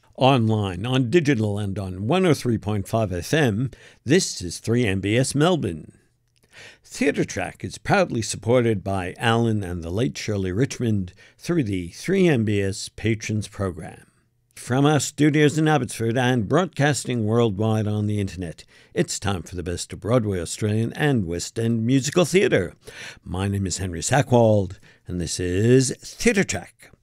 Online, on digital, and on 103.5 FM, this is 3MBS Melbourne. Theatre Track is proudly supported by Alan and the late Shirley Richmond through the 3MBS Patrons Program. From our studios in Abbotsford and broadcasting worldwide on the internet, it's time for the best of Broadway, Australian and West End musical theatre. My name is Henry Sackwald, and this is Theatre Track.